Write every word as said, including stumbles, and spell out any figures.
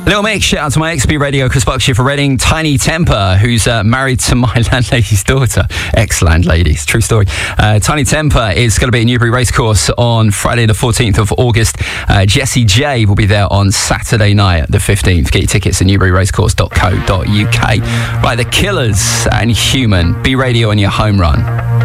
Little Mix, shout out to my ex-B Radio, Chris Buckshire for Reading. Tiny Temper, who's uh, married to my landlady's daughter. Ex-landlady, it's a true story. Uh, Tiny Temper is going to be at Newbury Racecourse on Friday the fourteenth of August. Uh, Jessie J will be there on Saturday night the fifteenth. Get your tickets at newbury racecourse dot co dot uk. Right, The Killers and Human. B Radio on your home run.